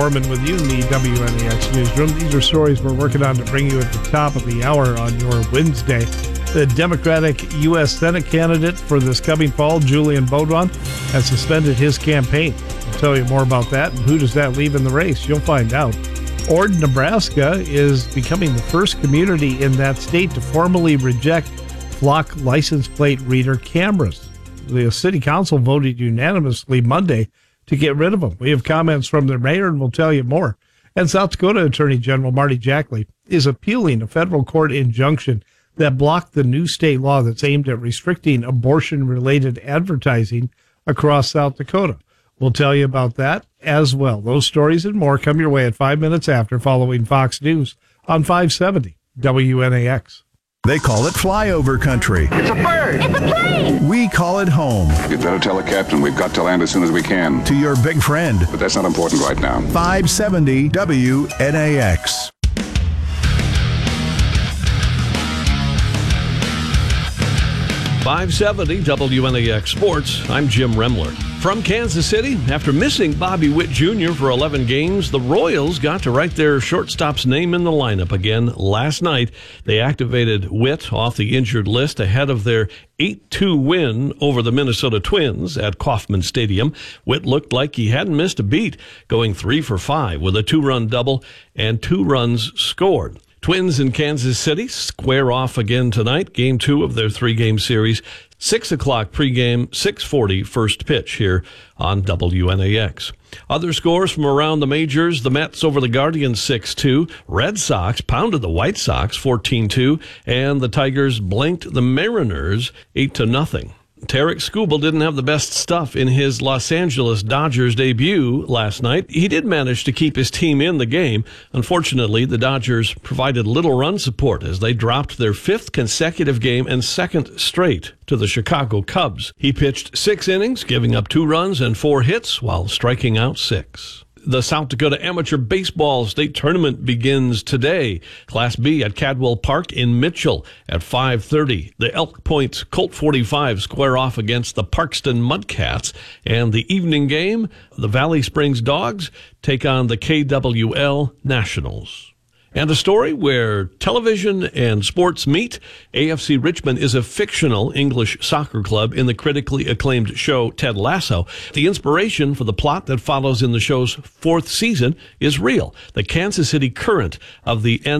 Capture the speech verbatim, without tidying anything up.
Norman with you in the W N E X newsroom. These are stories we're working on to bring you at the top of the hour on your Wednesday. The Democratic U S Senate candidate for this coming fall, Julian Beaudoin, has suspended his campaign. I'll tell you more about that, and who does that leave in the race? You'll find out. Ord, Nebraska is becoming the first community in that state to formally reject flock license plate reader cameras. The city council voted unanimously Monday to get rid of them. We have comments from the mayor, and we'll tell you more. And South Dakota Attorney General Marty Jackley is appealing a federal court injunction that blocked the new state law that's aimed at restricting abortion-related advertising across South Dakota. We'll tell you about that as well. Those stories and more come your way at five minutes after, following Fox News on five seventy W N A X. They call it flyover country. It's a bird. It's a plane. We call it home. You'd better tell the captain we've got to land as soon as we can. To your big friend. But that's not important right now. five seventy W N A X. five seventy W N A X Sports. I'm Jim Remler. From Kansas City, after missing Bobby Witt Junior for eleven games, the Royals got to write their shortstop's name in the lineup again last night. They activated Witt off the injured list ahead of their eight two win over the Minnesota Twins at Kauffman Stadium. Witt looked like he hadn't missed a beat, going three for five with a two-run double and two runs scored. Twins in Kansas City square off again tonight, game two of their three-game series. six o'clock pregame, six forty first pitch here on W N A X. Other scores from around the majors: the Mets over the Guardians six two, Red Sox pounded the White Sox fourteen two, and the Tigers blanked the Mariners eight to nothing. Tarek Skubal didn't have the best stuff in his Los Angeles Dodgers debut last night. He did manage to keep his team in the game. Unfortunately, the Dodgers provided little run support as they dropped their fifth consecutive game and second straight to the Chicago Cubs. He pitched six innings, giving up two runs and four hits while striking out six. The South Dakota Amateur Baseball State Tournament begins today. Class B at Cadwell Park in Mitchell at five thirty. The Elk Point Colt forty-five square off against the Parkston Mudcats. And the evening game, the Valley Springs Dogs take on the K W L Nationals. And a story where television and sports meet. A F C Richmond is a fictional English soccer club in the critically acclaimed show Ted Lasso. The inspiration for the plot that follows in the show's fourth season is real. The Kansas City Current of the